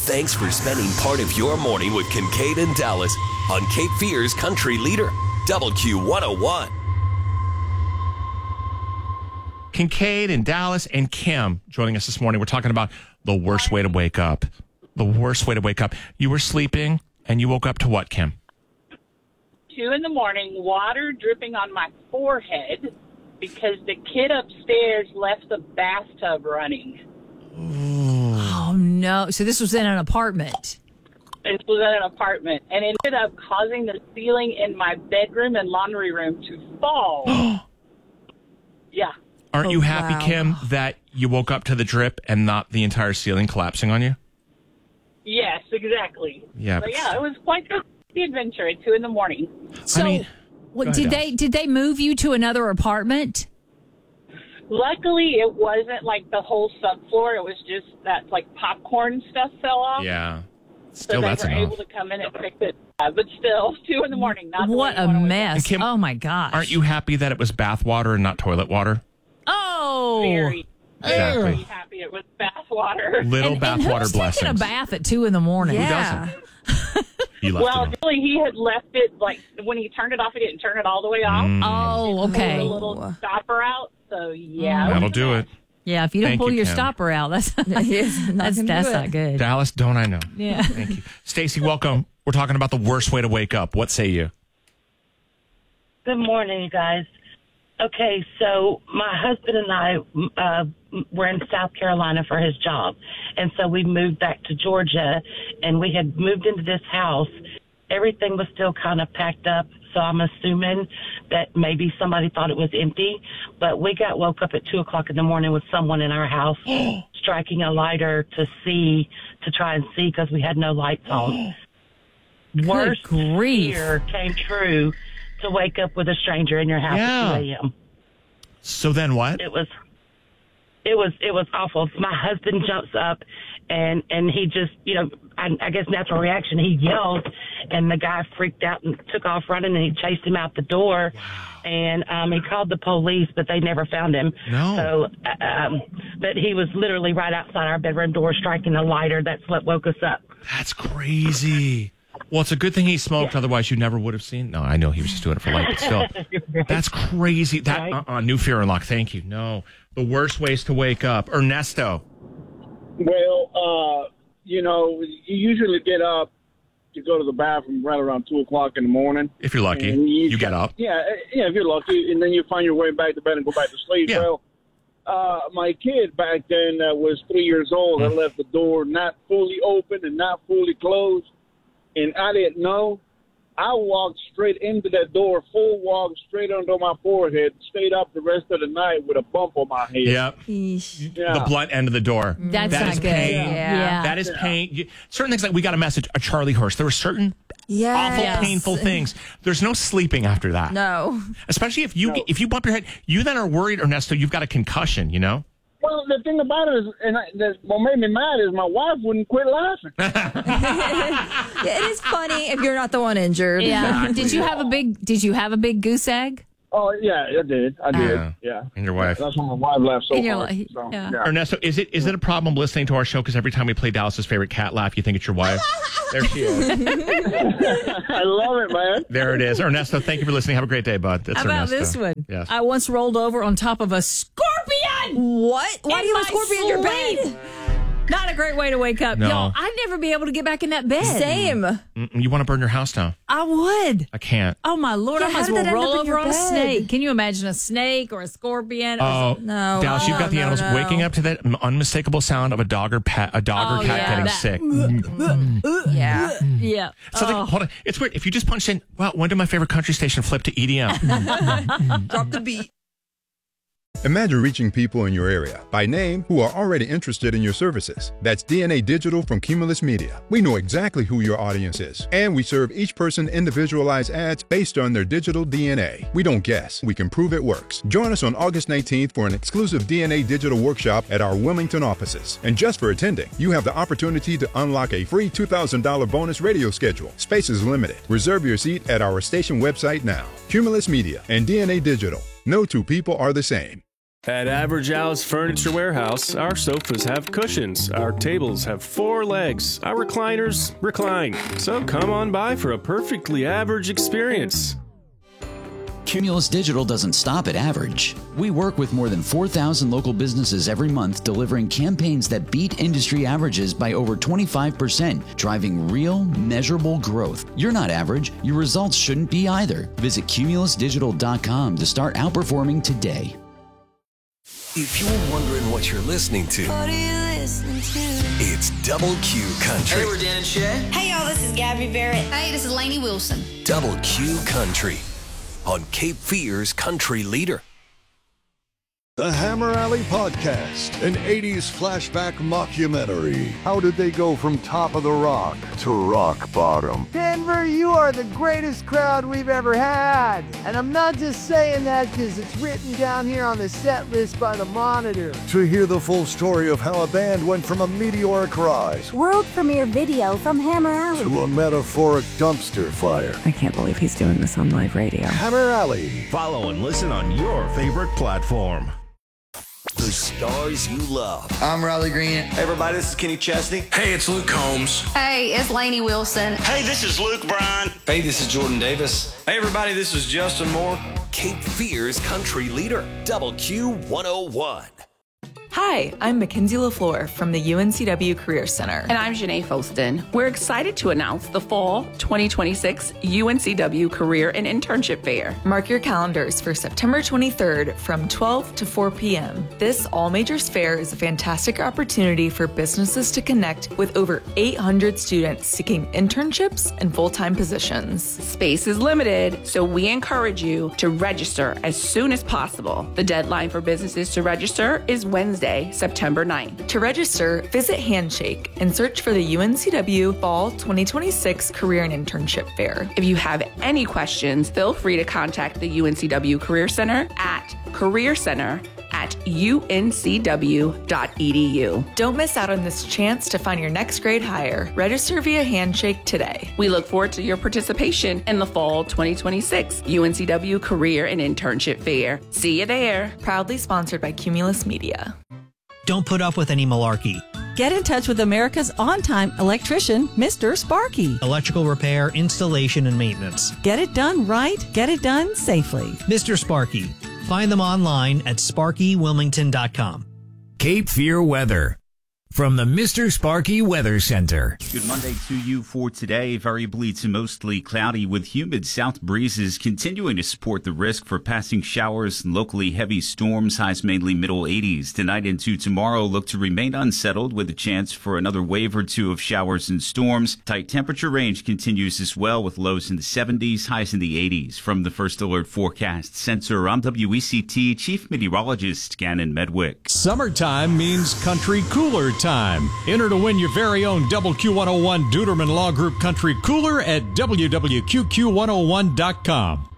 Thanks for spending part of your morning with Kincaid and Dallas on Cape Fear's Country Leader, WQ101. Kincaid and Dallas and Kim joining us this morning. We're talking about the worst way to wake up. The worst way to wake up. You were sleeping and you woke up to what, Kim? 2 in the morning, water dripping on my forehead because the kid upstairs left the bathtub running. Oh, no. So this was in an apartment. It was in an apartment, and it ended up causing the ceiling in my bedroom and laundry room to fall. Yeah. Aren't you happy, wow. Kim, that you woke up to the drip and not the entire ceiling collapsing on you? Yes, exactly. Yeah. But yeah, it was quite the adventure at 2 in the morning. So, go ahead, did they move you to another apartment? Luckily, it wasn't like the whole subfloor. It was just that like popcorn stuff fell off. Yeah. So Still, they that's were enough. able to come in and fix it. But still, 2 in the morning. Not the What way a you wanna wake up. mess. And Kim, Oh, my gosh. Aren't you happy that it was bath water and not toilet water? Oh. Very Exactly. happy it was bath water. Little bath water who's blessings. taking a bath at 2 in the morning? Yeah. You left Well, it on. really, he had left it, like, when he turned it off, he didn't turn it all the way off. Oh, Pulled okay. the little stopper out, so yeah. That'll do it. Yeah, if you don't Thank pull you, your Kim. stopper out, that's Yes, that's not good. Dallas, don't I know? Yeah. Thank you. Stacy, welcome. We're talking about the worst way to wake up. What say you? Good morning, you guys. Okay, so my husband and I were in South Carolina for his job, and so we moved back to Georgia, and we had moved into this house. Everything was still kind of packed up, so I'm assuming that maybe somebody thought it was empty, but we got woke up at 2 o'clock in the morning with someone in our house striking a lighter to try and see because we had no lights on. Worst grief. fear came true to wake up with a stranger in your house Yeah. at 2 a.m. So then what? It was awful. My husband jumps up and he just, I guess natural reaction, he yelled and the guy freaked out and took off running and he chased him out the door. Wow. And he called the police, but they never found him. No. So, but he was literally right outside our bedroom door striking a lighter. That's what woke us up. That's crazy. Well, it's a good thing he smoked. Yeah. Otherwise, you never would have seen. No, I know he was just doing it for light, but still. That's crazy. That new fear unlock. Thank you. No. The worst ways to wake up. Ernesto. Well, you usually get up to go to the bathroom right around 2 o'clock in the morning. If you're lucky, you get up. Yeah, if you're lucky, and then you find your way back to bed and go back to sleep. Yeah. Well, my kid back then was 3 years old. I left the door not fully open and not fully closed, and I didn't know. I walked straight into that door, full walk, straight under my forehead, stayed up the rest of the night with a bump on my head. Yep. Eesh. Yeah. The blunt end of the door. That's That not is good. pain. Yeah. That is pain. Certain things, like we got a message, a Charlie horse. There were certain awful, Yes. painful things. There's no sleeping after that. No. Especially if you bump your head, you then are worried, Ernesto, you've got a concussion, you know? Well, the thing about it is, what made me mad is my wife wouldn't quit laughing. Yeah, it is funny if you're not the one injured. Yeah. Did you have a big goose egg? Oh, yeah, I did. Yeah. And your wife. That's when my wife laughed so And you're hard. like, So, yeah. yeah. Ernesto, is it a problem listening to our show? Because every time we play Dallas's favorite cat laugh, you think it's your wife. There she is. I love it, man. There it is. Ernesto, thank you for listening. Have a great day, bud. That's How about Ernesto. this one? Yes. I once rolled over on top of a scorpion. What? Why In do you have a my scorpion in your sleep. bed? Not a great way to wake up. No. Y'all, I'd never be able to get back in that bed. Same. You want to burn your house down? I would. I can't. Oh, my Lord. Yeah, I might how as did well that end roll up in over your on a bed? snake. Can you imagine a snake or a scorpion? Oh, No. Dallas, you've got the No, animals no. waking up to that unmistakable sound of a dog or cat Oh, getting that- sick. Yeah. Yeah. So hold on. It's weird. If you just punched in, well, when did my favorite country station flip to EDM? Drop the beat. Imagine reaching people in your area by name who are already interested in your services. That's DNA Digital from Cumulus Media. We know exactly who your audience is, and we serve each person individualized ads based on their digital DNA. We don't guess, we can prove it works. Join us on August 19th for an exclusive DNA Digital workshop at our Wilmington offices. And just for attending, you have the opportunity to unlock a free $2,000 bonus radio schedule. Space is limited. Reserve your seat at our station website now. Cumulus Media and DNA Digital. No two people are the same. At Average Al's Furniture Warehouse, our sofas have cushions, our tables have 4 legs, our recliners recline. So come on by for a perfectly average experience. Cumulus Digital doesn't stop at average. We work with more than 4,000 local businesses every month, delivering campaigns that beat industry averages by over 25%, driving real, measurable growth. You're not average. Your results shouldn't be either. Visit cumulusdigital.com to start outperforming today. If you're wondering what you're listening to, What are you listening to? it's Double Q Country. Hey, we're Dan and Shay. Hey, y'all, this is Gabby Barrett. Hey, this is Lainey Wilson. Double Q Country on Cape Fear's Country Leader. The Hammer Alley Podcast, an 80s flashback mockumentary. How did they go from top of the rock to rock bottom? Denver, you are the greatest crowd we've ever had. And I'm not just saying that because it's written down here on the set list by the Monitor. To hear the full story of how a band went from a meteoric rise World premiere video from Hammer Alley to a metaphoric dumpster fire. I can't believe he's doing this on live radio. Hammer Alley. Follow and listen on your favorite platform. The stars you love. I'm Riley Green. Hey, everybody, this is Kenny Chesney. Hey, it's Luke Combs. Hey, it's Lainey Wilson. Hey, this is Luke Bryan. Hey, this is Jordan Davis. Hey, everybody, this is Justin Moore. Cape Fear's Country Leader, Double Q 101. Hi, I'm Mackenzie LaFleur from the UNCW Career Center. And I'm Janae Foston. We're excited to announce the Fall 2026 UNCW Career and Internship Fair. Mark your calendars for September 23rd from 12 to 4 p.m. This all-majors fair is a fantastic opportunity for businesses to connect with over 800 students seeking internships and full-time positions. Space is limited, so we encourage you to register as soon as possible. The deadline for businesses to register is Wednesday, September 9th. To register, visit Handshake and search for the UNCW Fall 2026 Career and Internship Fair. If you have any questions, feel free to contact the UNCW Career Center at careercenter@uncw.edu. Don't miss out on this chance to find your next grade hire. Register via Handshake today. We look forward to your participation in the Fall 2026 UNCW Career and Internship Fair. See you there. Proudly sponsored by Cumulus Media. Don't put up with any malarkey. Get in touch with America's on-time electrician, Mr. Sparky. Electrical repair, installation, and maintenance. Get it done right. Get it done safely. Mr. Sparky. Find them online at sparkywilmington.com. Cape Fear weather from the Mr. Sparky Weather Center. Good Monday to you for today. Variably to mostly cloudy with humid south breezes continuing to support the risk for passing showers and locally heavy storms. Highs mainly middle 80s. Tonight into tomorrow look to remain unsettled with a chance for another wave or two of showers and storms. Tight temperature range continues as well with lows in the 70s, highs in the 80s. From the First Alert Forecast Center, I'm WECT Chief Meteorologist Gannon Medwick. Summertime means country cooler time. Enter to win your very own Double Q101 Duderman Law Group Country Cooler at wwq101.com.